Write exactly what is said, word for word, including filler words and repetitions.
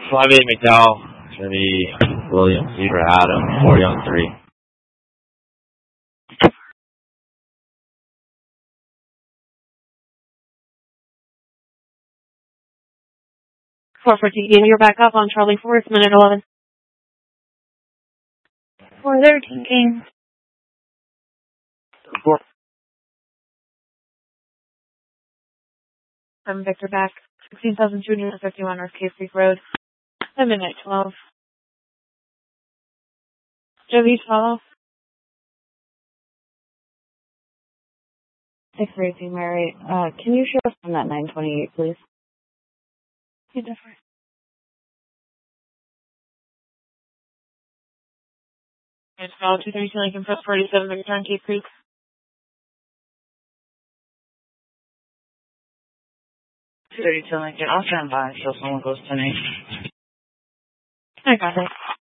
five eight McDowell, it's going to be Williams, Zebra Adam, four Young three. four fourteen, you're back up on Charlie four, it's minute eleven. four thirteen, King. Four. I'm Victor back, sixteen thousand two hundred fifty-one North Cave Creek Road, at midnight twelve. Joey, follow. six eighteen, Mary. Uh, can you show us on that nine twenty-eight, please? Yeah, different. It's follow two thirty-two Lincoln Post forty-seven, Victor on Cave Creek. two thirty-two Lincoln, I'll stand by until someone goes to me. I got it.